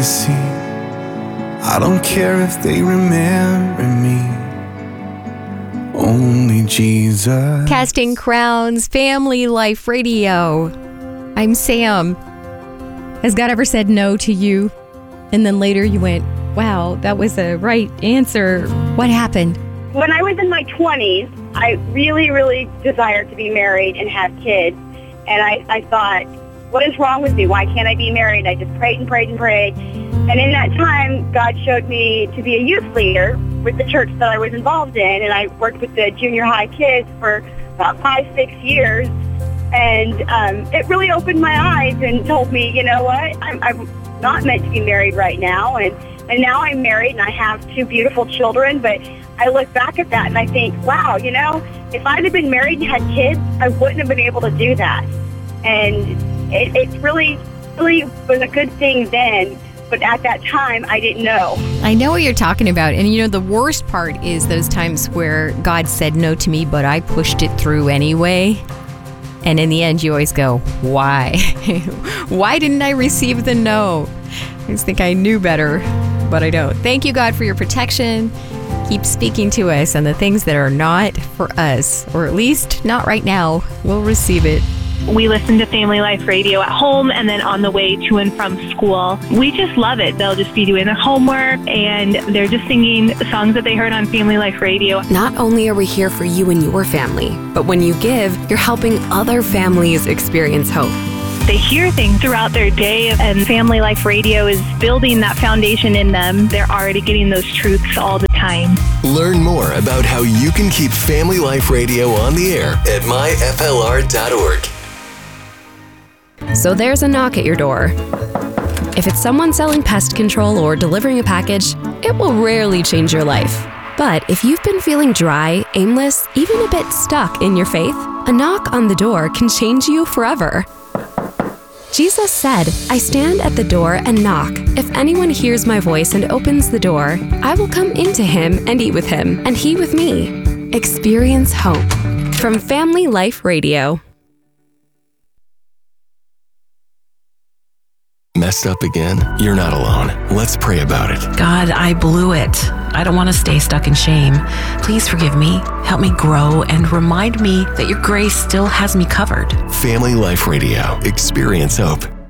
See, I don't care if they remember me. Only Jesus. Casting Crowns, Family Life Radio. I'm Sam. Has God ever said no to you? And then later you went, wow, that was the right answer. What happened? When I was in my 20s, I really, really desired to be married and have kids. And I thought, what is wrong with me? Why can't I be married? I just prayed and prayed and prayed. And in that time, God showed me to be a youth leader with the church that I was involved in. And I worked with the junior high kids for about 5-6 years. And it really opened my eyes and told me, you know what, I'm not meant to be married right now. And now I'm married and I have 2 beautiful children. But I look back at that and I think, wow, you know, if I'd have been married and had kids, I wouldn't have been able to do that. And it really was a good thing then, but at that time, I didn't know. I know what you're talking about. And you know, the worst part is those times where God said no to me, but I pushed it through anyway. And in the end, you always go, why? Why didn't I receive the no? I just think I knew better, but I don't. Thank you, God, for your protection. Keep speaking to us on the things that are not for us, or at least not right now. We'll receive it. We listen to Family Life Radio at home and then on the way to and from school. We just love it. They'll just be doing their homework and they're just singing songs that they heard on Family Life Radio. Not only are we here for you and your family, but when you give, you're helping other families experience hope. They hear things throughout their day, and Family Life Radio is building that foundation in them. They're already getting those truths all the time. Learn more about how you can keep Family Life Radio on the air at myflr.org. So there's a knock at your door. If it's someone selling pest control or delivering a package, it will rarely change your life. But if you've been feeling dry, aimless, even a bit stuck in your faith, a knock on the door can change you forever. Jesus said, I stand at the door and knock. If anyone hears my voice and opens the door, I will come into him and eat with him, and he with me. Experience hope. From Family Life Radio. Messed up again? You're not alone. Let's pray about it. God, I blew it. I don't want to stay stuck in shame. Please forgive me, help me grow, and remind me that your grace still has me covered. Family Life Radio. Experience hope.